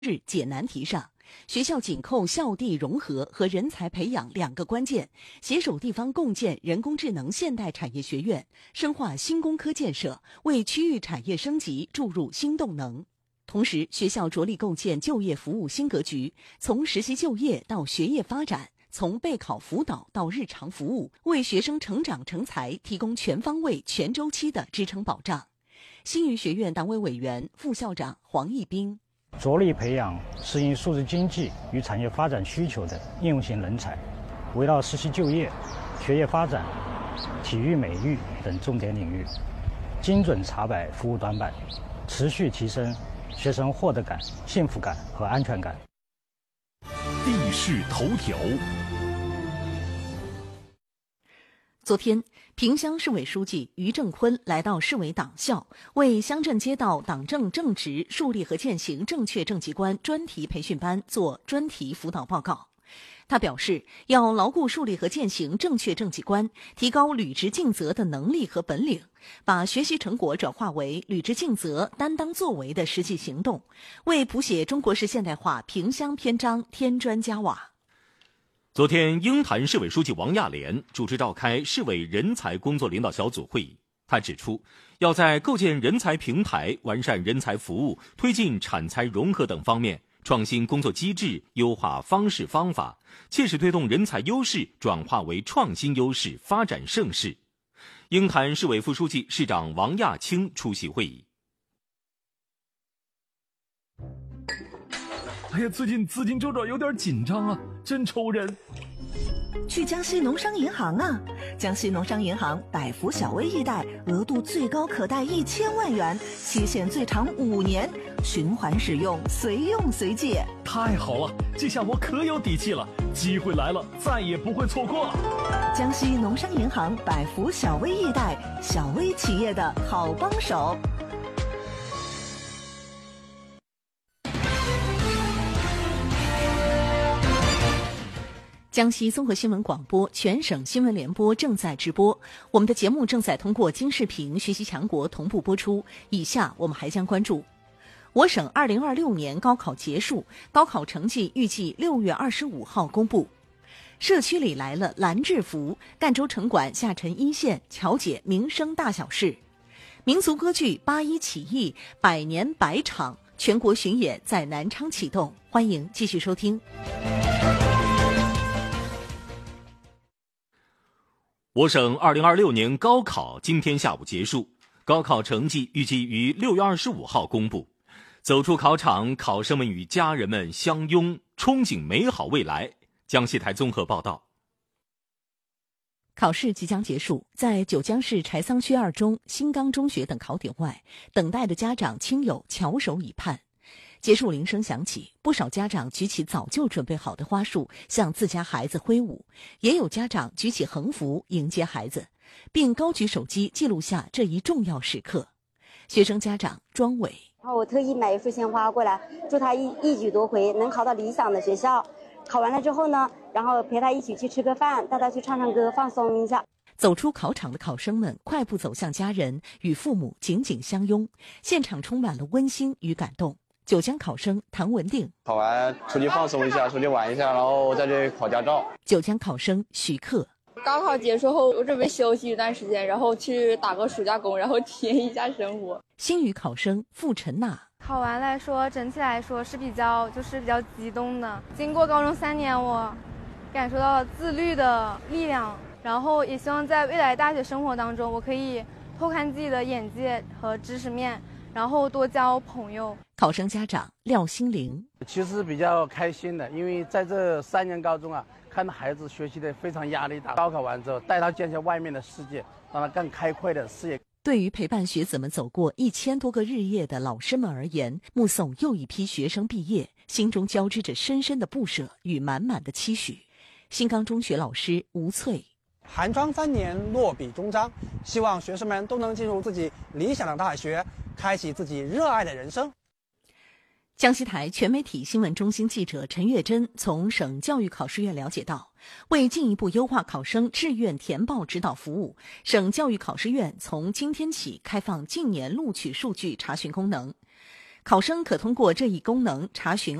日解难题上，学校紧扣校地融合和人才培养两个关键，携手地方共建人工智能现代产业学院，深化新工科建设，为区域产业升级注入新动能。同时，学校着力构建就业服务新格局，从实习就业到学业发展，从备考辅导到日常服务，为学生成长成才提供全方位、全周期的支撑保障。新余学院党委委员、副校长黄义斌： 着力培养适应数字经济与产业发展需求的应用型人才，围绕实习就业、学业发展、体育美育等重点领域，精准查摆服务短板，持续提升学生获得感、幸福感和安全感。 地势头条。 昨天，萍乡市委书记于正坤来到市委党校，为乡镇街道党政正直树立和践行正确政绩观专题培训班做专题辅导报告。他表示，要牢固树立和践行正确政绩观，提高履职尽责的能力和本领，把学习成果转化为履职尽责、担当作为的实际行动，为谱写中国式现代化萍乡篇章添砖加瓦。 昨天，鹰潭市委书记王亚莲主持召开市委人才工作领导小组会议。他指出，要在构建人才平台、完善人才服务、推进产才融合等方面创新工作机制，优化方式方法，切实推动人才优势转化为创新优势，发展盛世。鹰潭市委副书记、市长王亚青出席会议。 哎呀，最近资金周转有点紧张啊，真愁人。 去江西农商银行啊！江西农商银行百福小微易贷，额度最高可贷1000万元，期限最长5年，循环使用，随用随借。 太好了，这下我可有底气了，机会来了，再也不会错过了。 江西农商银行百福小微易贷，小微企业的好帮手。 江西综合新闻广播全省新闻联播正在直播，我们的节目正在通过京视频学习强国同步播出。以下我们还将关注：我省2026年高考结束，高考成绩预计6月25号公布；社区里来了蓝制服，赣州城管下沉一线，巧解民生大小事；民族歌剧8·1起义100年100场全国巡演在南昌启动。欢迎继续收听。 我省2026年高考今天下午结束，高考成绩预计于6月25号公布。走出考场，考生们与家人们相拥，憧憬美好未来。江西台综合报道。 考试即将结束，在九江市柴桑区2中、新钢中学等考点外，等待的家长亲友翘首以盼。结束铃声响起，不少家长举起早就准备好的花束向自家孩子挥舞，也有家长举起横幅迎接孩子，并高举手机记录下这一重要时刻。学生家长庄伟： 我特意买一束鲜花过来，祝他一举夺回，能考到理想的学校。考完了之后呢，然后陪他一起去吃个饭，带他去唱唱歌，放松一下。 走出考场的考生们快步走向家人，与父母紧紧相拥，现场充满了温馨与感动。九江考生谭文定： 考完出去放松一下，出去玩一下，然后再去考驾照。 九江考生许克： 高考结束后，我准备休息一段时间，然后去打个暑假工，然后体验一下生活。 新余考生傅晨娜： 考完来说，整体来说是比较激动的。经过高中3年，我感受到了自律的力量，然后也希望在未来大学生活当中，我可以拓宽自己的眼界和知识面，然后多交朋友。 考生家长廖心玲： 其实比较开心的，因为在这3年高中啊，看到孩子学习的非常压力大，高考完之后带他见识外面的世界，让他更开阔的视野。 对于陪伴学子们走过1000多个日夜的老师们而言，目送又一批学生毕业，心中交织着深深的不舍与满满的期许。新钢中学老师吴翠： 寒窗3年，落笔终章，希望学生们都能进入自己理想的大学，开启自己热爱的人生。 江西台全媒体新闻中心记者陈月珍从省教育考试院了解到，为进一步优化考生志愿填报指导服务，省教育考试院从今天起开放近年录取数据查询功能。 考生可通过这一功能查询